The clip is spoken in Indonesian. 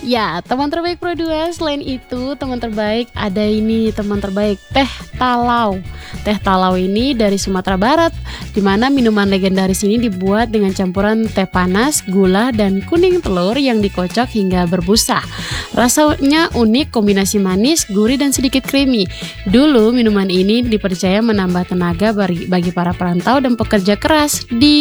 Ya, teman terbaik Pro 2. Selain itu, teman terbaik ada ini, teman terbaik teh talau. Teh talau ini dari Sumatera Barat, di mana minuman legendaris ini dibuat dengan campuran teh panas, gula, dan kuning telur yang dikocok hingga berbusa. Rasanya unik, kombinasi manis, gurih, dan sedikit creamy. Dulu minuman ini dipercaya menambah tenaga bagi para perantau dan pekerja keras di